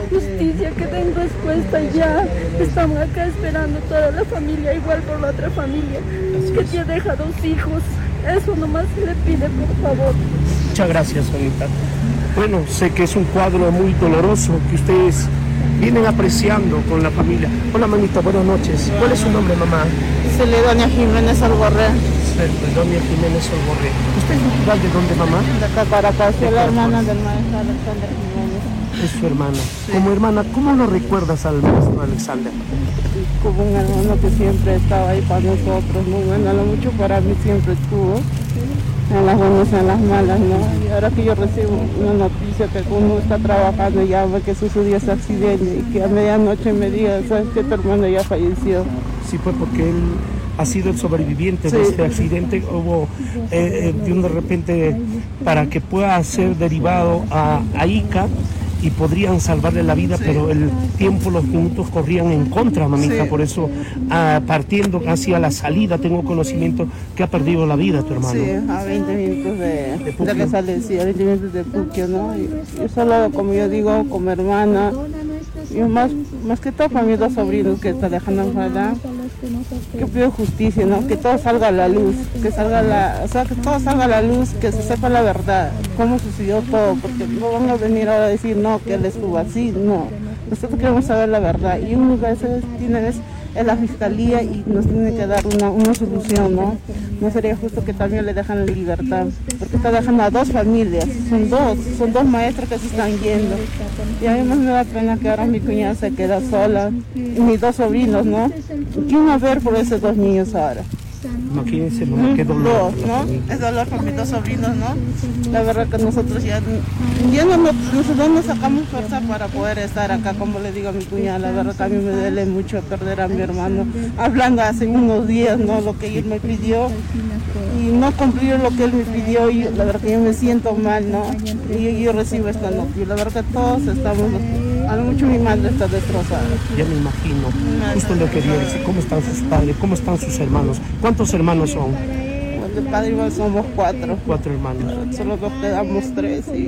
justicia, que den respuesta ya. Estamos acá esperando toda la familia, igual por la otra familia, que te deja 2 hijos. Eso nomás le pide, por favor. Muchas gracias, Anita. Bueno, sé que es un cuadro muy doloroso que ustedes vienen apreciando con la familia. Hola, mamita, buenas noches. ¿Cuál es su nombre, mamá? Doña Jiménez Alborré. Doña Jiménez Alborré. ¿Usted es natural de dónde, mamá? De acá para acá, soy la hermana del maestro Alexander Jiménez. Es su hermana. Sí. Como hermana, ¿cómo lo recuerdas al maestro Alexander? Como un hermano que siempre estaba ahí para nosotros, muy bueno, lo mucho para mí siempre estuvo. En las buenas, en las malas, ¿no? Y ahora que yo recibo una noticia que uno está trabajando ya ve que sucedió ese accidente y que a medianoche me diga, ¿sabes que tu hermano ya falleció? Sí, fue porque él ha sido el sobreviviente de este accidente. Hubo de repente para que pueda ser derivado a Ica y podrían salvarle la vida, pero el tiempo, los minutos corrían en contra, mamita. Por eso, partiendo hacia la salida, tengo conocimiento que ha perdido la vida tu hermano. Sí, a 20 minutos de que sale, sí, a 20 minutos de Puquio, ¿no? Y yo solo, como yo digo, como hermana, yo más que todo para mis 2 sobrinos que están dejando enfadar, que pido justicia, ¿no? Que todo salga a la luz, que todo salga a la luz, que se sepa la verdad, cómo sucedió todo, porque no van a venir ahora a decir, no, que él estuvo así, no. Nosotros queremos saber la verdad, y unas veces es la fiscalía y nos tiene que dar una solución, ¿no? No sería justo que también le dejan la libertad, porque está dejando a 2 familias, son dos maestros que se están yendo. Y a mí más me da pena que ahora mi cuñada se queda sola, y mis 2 sobrinos, ¿no? ¿Quién va a ver por esos 2 niños ahora? Imagínense, mamá, qué dolor. ¿No? Es dolor por mis 2 sobrinos, ¿no? La verdad que nosotros ya no sacamos fuerza para poder estar acá, como le digo a mi cuñada. La verdad que a mí me duele mucho perder a mi hermano. Hablando hace unos días, ¿no? Lo que él me pidió y no cumplir lo que él me pidió, y la verdad que yo me siento mal, ¿no? Y yo recibo esta noticia. La verdad que todos estamos... A lo mucho mi madre está destrozada. Ya me imagino. Justo lo quería decir. ¿Cómo están sus padres? ¿Cómo están sus hermanos? ¿Cuántos hermanos son? De padre igual somos 4. 4 hermanos. Solo nos quedamos 3 y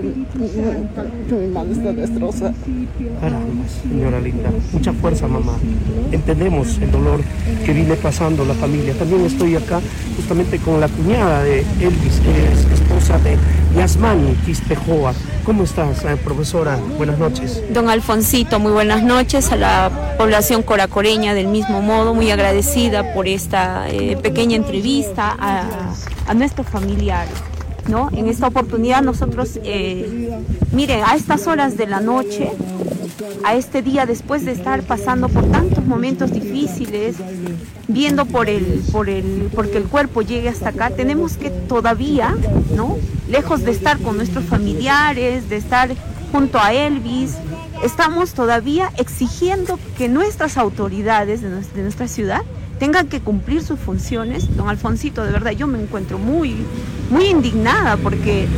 mi madre está destrozada. Caramba, señora linda. Mucha fuerza, mamá. Entendemos el dolor que viene pasando la familia. También estoy acá justamente con la cuñada de Elvis, que es esposa de Yasmani Quispejoa. ¿Cómo estás, profesora? Buenas noches. Don Alfonsito, muy buenas noches. A la población coracoreña del mismo modo, muy agradecida por esta pequeña entrevista a nuestros familiares, ¿no? En esta oportunidad nosotros, miren, a estas horas de la noche, a este día después de estar pasando por tantos momentos difíciles, viendo porque el cuerpo llegue hasta acá, tenemos que todavía, ¿no? Lejos de estar con nuestros familiares, de estar junto a Elvis, estamos todavía exigiendo que nuestras autoridades de nuestra ciudad tengan que cumplir sus funciones. Don Alfonsito, de verdad, yo me encuentro muy, muy indignada porque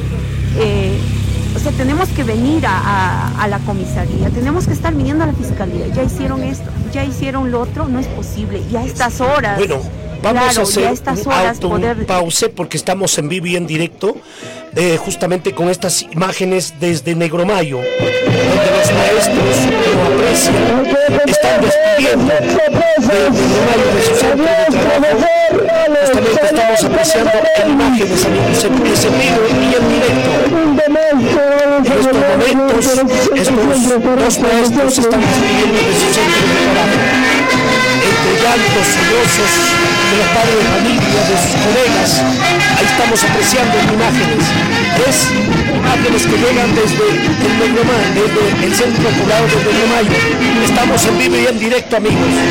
tenemos que venir a la comisaría, tenemos que estar viniendo a la fiscalía. Ya hicieron esto, ya hicieron lo otro, no es posible. Y a estas horas... Bueno, vamos a hacer un pause porque estamos en vivo y en directo, justamente con estas imágenes desde Negromayo, donde los maestros lo aprecian, están despidiendo de Negromayo de su centro de trabajo. Justamente estamos apreciando imágenes, amigos, en vivo y en directo. En estos momentos, estos 2 maestros están despidiendo de su centro de trabajo. Entre llantos sollozos de los padres de familia, de sus colegas, ahí estamos apreciando imágenes. Imágenes que llegan desde el Negromayo, desde el centro poblado de Negromayo. Estamos en vivo y en directo, amigos.